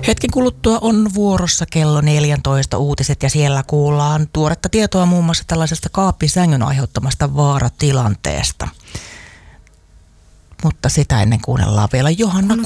Hetken kuluttua on vuorossa kello 14 uutiset ja siellä kuullaan tuoretta tietoa muun muassa tällaisesta kaappisängyn aiheuttamasta vaaratilanteesta. Mutta sitä ennen kuunnellaan vielä Johanna